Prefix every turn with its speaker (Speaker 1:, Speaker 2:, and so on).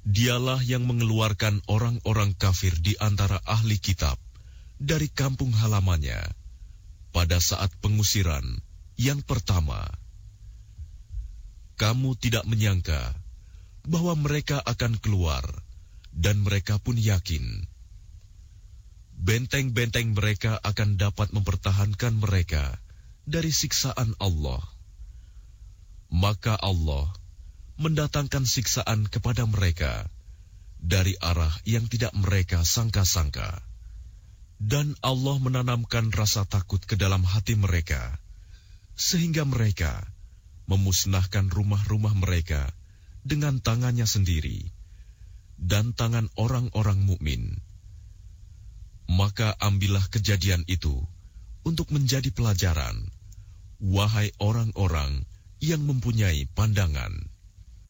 Speaker 1: Dialah yang mengeluarkan orang-orang kafir di antara ahli kitab dari kampung halamannya pada saat pengusiran yang pertama. Kamu tidak menyangka bahwa mereka akan keluar, dan mereka pun yakin. Benteng-benteng mereka akan dapat mempertahankan mereka dari siksaan Allah. Maka Allah mendatangkan siksaan kepada mereka dari arah yang tidak mereka sangka-sangka. Dan Allah menanamkan rasa takut ke dalam hati mereka, sehingga mereka memusnahkan rumah-rumah mereka dengan tangannya sendiri dan tangan orang-orang mukmin. Maka ambillah kejadian itu untuk menjadi pelajaran, wahai orang-orang yang mempunyai pandangan.